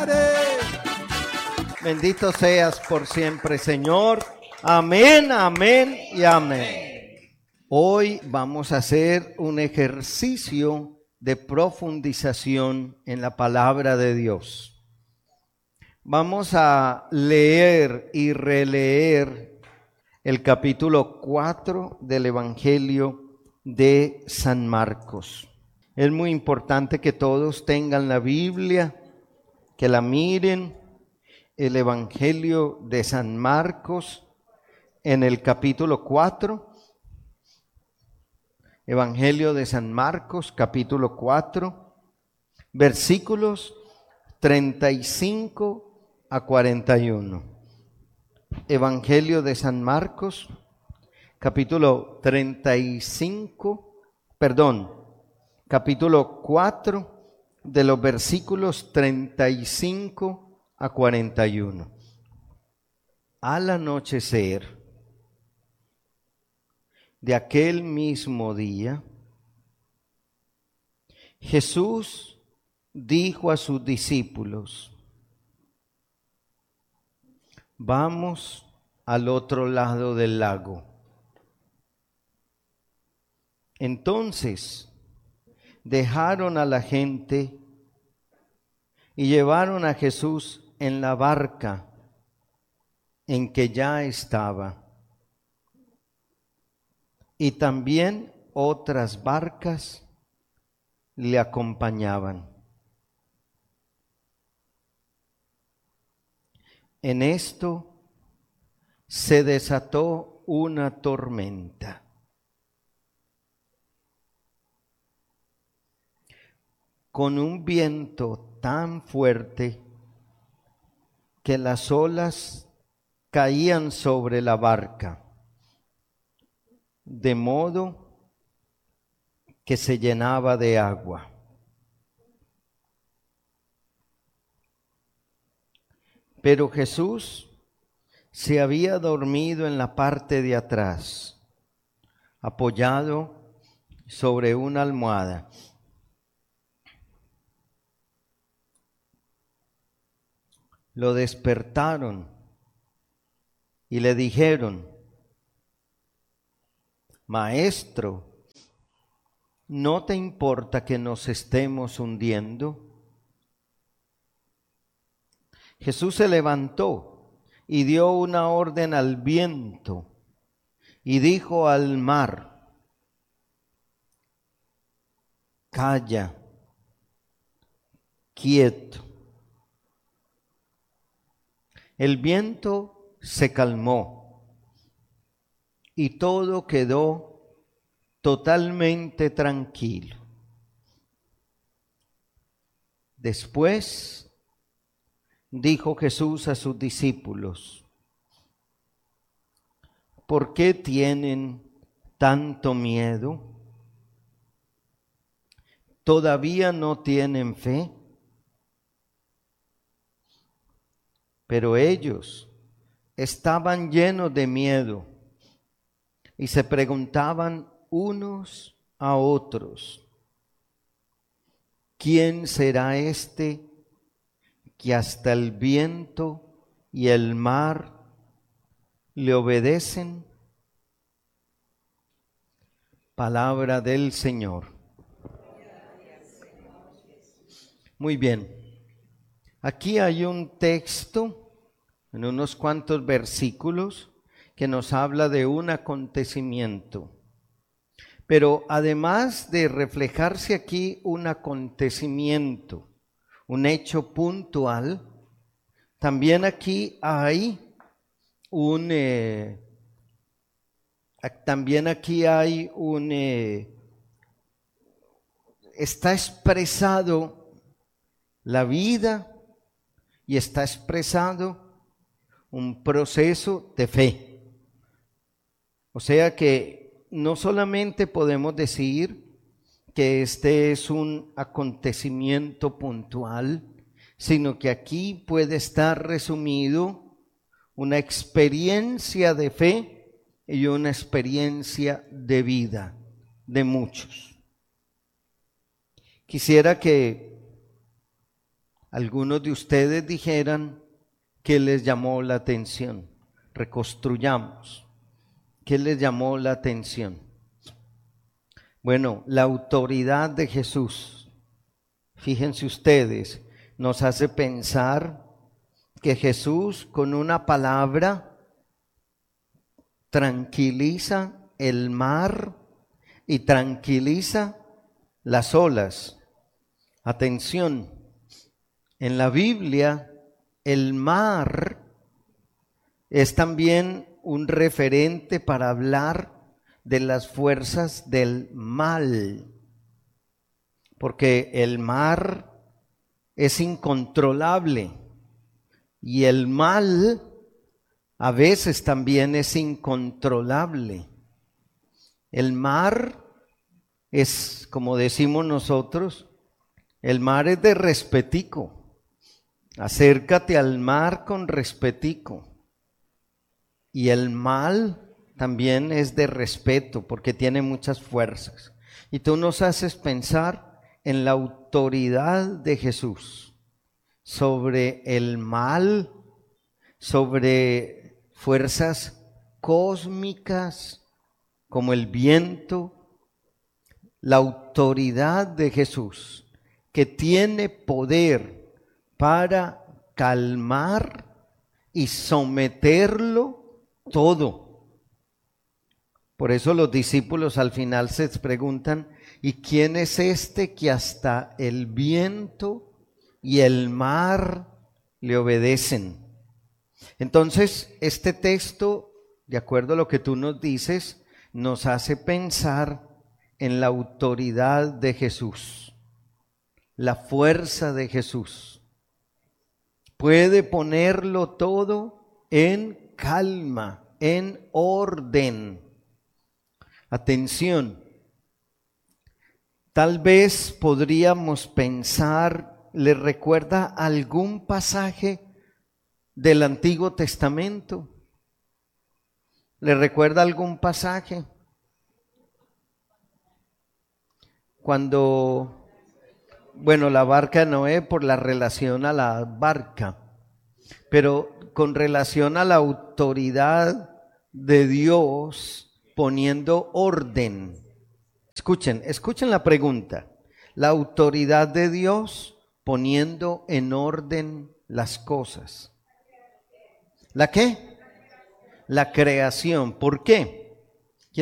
Bendito seas por siempre, Señor. Amén, amén y amén. Hoy vamos a hacer un ejercicio de profundización en la palabra de Dios. Vamos a leer y releer el capítulo 4 del Evangelio de San Marcos. Es muy importante que todos tengan la Biblia, que la miren. El Evangelio de San Marcos en el capítulo 4. Evangelio de San Marcos, capítulo 4, versículos 35 a 41. Evangelio de San Marcos, capítulo 4, de los versículos 35 a 41. Al anochecer de aquel mismo día, Jesús dijo a sus discípulos: vamos al otro lado del lago. Entonces dejaron a la gente y llevaron a Jesús en la barca en que ya estaba, y también otras barcas le acompañaban. En esto se desató una tormenta. Con un viento tan fuerte que las olas caían sobre la barca, de modo que se llenaba de agua. Pero Jesús se había dormido en la parte de atrás, apoyado sobre una almohada. Lo despertaron y le dijeron: Maestro, ¿no te importa que nos estemos hundiendo? Jesús se levantó y dio una orden al viento y dijo al mar: calla, quieto. El viento se calmó y todo quedó totalmente tranquilo. Después dijo Jesús a sus discípulos: ¿por qué tienen tanto miedo? ¿Todavía no tienen fe? Pero ellos estaban llenos de miedo y se preguntaban unos a otros: ¿quién será este que hasta el viento y el mar le obedecen? Palabra del Señor. Muy bien. Aquí hay un texto en unos cuantos versículos que nos habla de un acontecimiento. Pero además de reflejarse aquí un acontecimiento, un hecho puntual, también aquí hay está expresado la vida y está expresado un proceso de fe. O sea que no solamente podemos decir que este es un acontecimiento puntual, sino que aquí puede estar resumido una experiencia de fe y una experiencia de vida de muchos. Quisiera que algunos de ustedes dijeran qué les llamó la atención. Reconstruyamos. ¿Qué les llamó la atención? Bueno, la autoridad de Jesús. Fíjense ustedes, nos hace pensar que Jesús con una palabra tranquiliza el mar y tranquiliza las olas. Atención, en la Biblia el mar es también un referente para hablar de las fuerzas del mal, porque el mar es incontrolable y el mal a veces también es incontrolable. El mar es, como decimos nosotros, el mar es de respetico. Acércate al mar con respetico. Y el mal también es de respeto porque tiene muchas fuerzas. Y tú nos haces pensar en la autoridad de Jesús sobre el mal, sobre fuerzas cósmicas como el viento. La autoridad de Jesús que tiene poder para calmar y someterlo todo. Por eso los discípulos al final se preguntan, ¿y quién es este que hasta el viento y el mar le obedecen? Entonces, este texto, de acuerdo a lo que tú nos dices, nos hace pensar en la autoridad de Jesús, la fuerza de Jesús. Puede ponerlo todo en calma, en orden. Atención, tal vez podríamos pensar, ¿le recuerda algún pasaje del Antiguo Testamento? ¿Le recuerda algún pasaje? Cuando, bueno, la barca de Noé por la relación a la barca, pero con relación a la autoridad de Dios poniendo orden. Escuchen la pregunta. La autoridad de Dios poniendo en orden las cosas. ¿La qué? La creación. ¿Por qué?